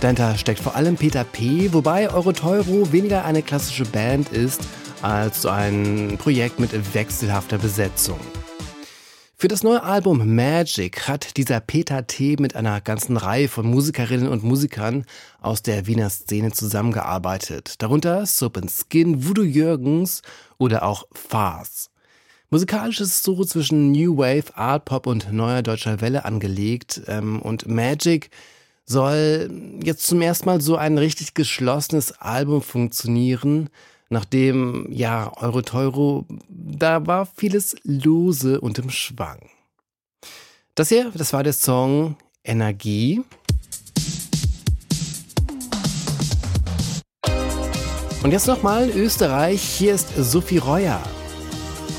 Dahinter steckt vor allem Peter P., wobei Euro-Teuro weniger eine klassische Band ist, als so ein Projekt mit wechselhafter Besetzung. Für das neue Album Magic hat dieser Peter T. mit einer ganzen Reihe von Musikerinnen und Musikern aus der Wiener Szene zusammengearbeitet. Darunter Soap & Skin, Voodoo Jürgens oder auch Farce. Musikalisch ist es so zwischen New Wave, Art Pop und neuer deutscher Welle angelegt. Und Magic soll jetzt zum ersten Mal so ein richtig geschlossenes Album funktionieren. Nachdem, Euro-Teuro, da war vieles lose und im Schwang. Das war der Song Energie. Und jetzt nochmal Österreich, hier ist Sophie Reuer.